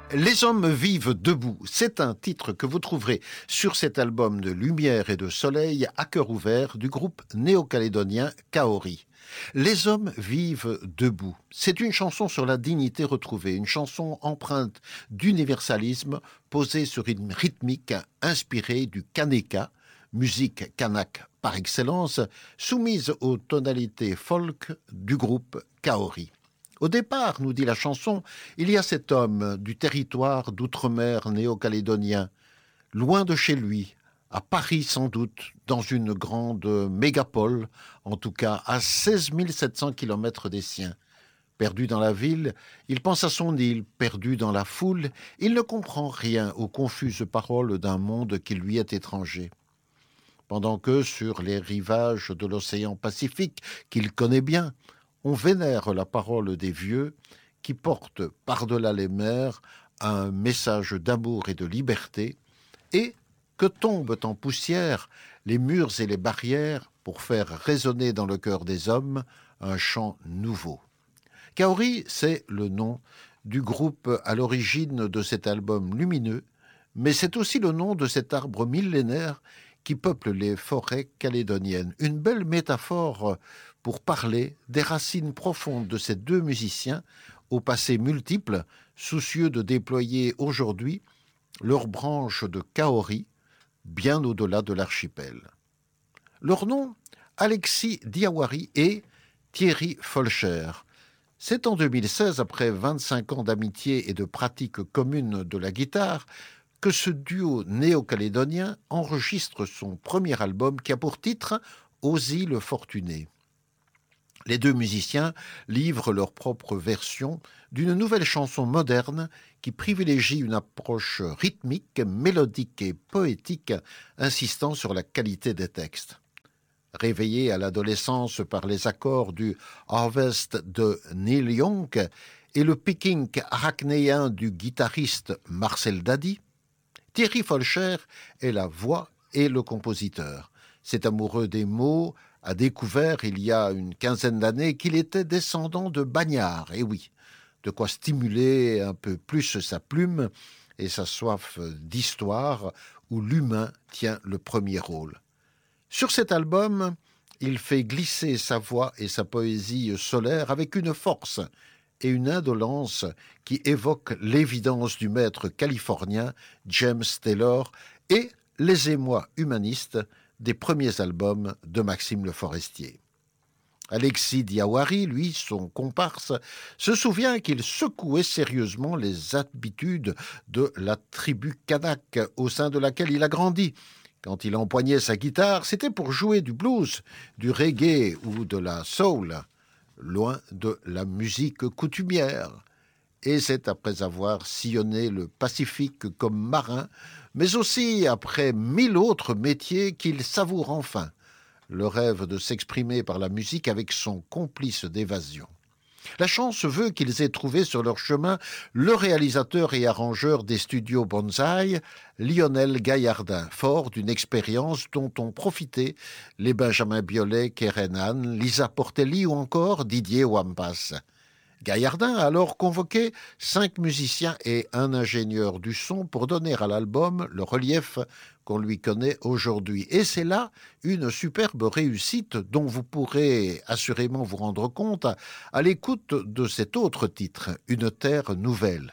Les hommes vivent debout, c'est un titre que vous trouverez sur cet album de lumière et de soleil à cœur ouvert du groupe néo-calédonien Kaori. Les hommes vivent debout. C'est une chanson sur la dignité retrouvée, une chanson empreinte d'universalisme posée sur une rythmique inspirée du kaneka, musique kanak par excellence, soumise aux tonalités folk du groupe Kaori. Au départ, nous dit la chanson, il y a cet homme du territoire d'outre-mer néo-calédonien, loin de chez lui, à Paris sans doute, dans une grande mégapole, en tout cas à 16 700 kilomètres des siens. Perdu dans la ville, il pense à son île, perdu dans la foule, il ne comprend rien aux confuses paroles d'un monde qui lui est étranger. Pendant que, sur les rivages de l'océan Pacifique, qu'il connaît bien, on vénère la parole des vieux qui portent par-delà les mers un message d'amour et de liberté et que tombent en poussière les murs et les barrières pour faire résonner dans le cœur des hommes un chant nouveau. Kaori, c'est le nom du groupe à l'origine de cet album lumineux, mais c'est aussi le nom de cet arbre millénaire qui peuple les forêts calédoniennes. Une belle métaphore pour parler des racines profondes de ces deux musiciens, au passé multiple, soucieux de déployer aujourd'hui leurs branches de Kaori, bien au-delà de l'archipel. Leur nom, Alexis Diawari et Thierry Folcher. C'est en 2016, après 25 ans d'amitié et de pratique commune de la guitare, que ce duo néo-calédonien enregistre son premier album qui a pour titre « Aux îles fortunées ». Les deux musiciens livrent leur propre version d'une nouvelle chanson moderne qui privilégie une approche rythmique, mélodique et poétique, insistant sur la qualité des textes. Réveillé à l'adolescence par les accords du Harvest de Neil Young et le picking arachnéen du guitariste Marcel Dady, Thierry Folcher est la voix et le compositeur. Cet amoureux des mots a découvert il y a une quinzaine d'années qu'il était descendant de Bagnard. Et oui, de quoi stimuler un peu plus sa plume et sa soif d'histoire où l'humain tient le premier rôle. Sur cet album, il fait glisser sa voix et sa poésie solaire avec une force et une indolence qui évoquent l'évidence du maître californien James Taylor et les émois humanistes des premiers albums de Maxime Le Forestier. Alexis Diawari, lui, son comparse, se souvient qu'il secouait sérieusement les habitudes de la tribu kanak au sein de laquelle il a grandi. Quand il empoignait sa guitare, c'était pour jouer du blues, du reggae ou de la soul, loin de la musique coutumière. Et c'est après avoir sillonné le Pacifique comme marin, mais aussi après 1000 autres métiers qu'il savoure enfin le rêve de s'exprimer par la musique avec son complice d'évasion. La chance veut qu'ils aient trouvé sur leur chemin le réalisateur et arrangeur des studios Bonsaï, Lionel Gaillardin, fort d'une expérience dont ont profité les Benjamin Biolay, Keren Han, Lisa Portelli ou encore Didier Wampas. Gaillardin a alors convoqué 5 musiciens et un ingénieur du son pour donner à l'album le relief qu'on lui connaît aujourd'hui. Et c'est là une superbe réussite dont vous pourrez assurément vous rendre compte à l'écoute de cet autre titre, Une terre nouvelle.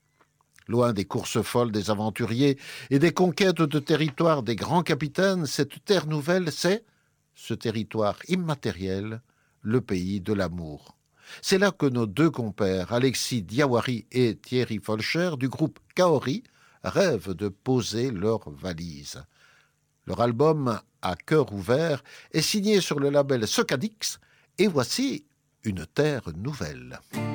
Loin des courses folles des aventuriers et des conquêtes de territoire des grands capitaines, cette terre nouvelle, c'est ce territoire immatériel, le pays de l'amour. C'est là que nos deux compères, Alexis Diawari et Thierry Folcher, du groupe Kaori, rêvent de poser leurs valises. Leur album, à cœur ouvert, est signé sur le label Socadix, et voici Une terre nouvelle.